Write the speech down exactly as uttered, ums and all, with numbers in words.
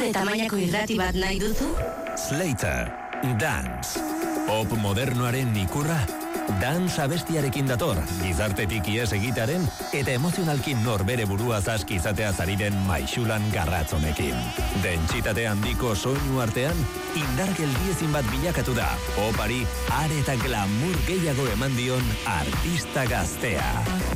Zure tamainako irrati bat nahi duzu? Slater, Dance. Pop modernoaren ikurra. Dance abestiarekin dator, gizartetik ies egitaren eta emozionalki norbere buruaz aski izatea zariren maixulan garratzonekin. Dentsitate handiko soinu artean, indar geldiezin bat bilakatu da. Popari are eta glamour gehiago eman dion artista gaztea.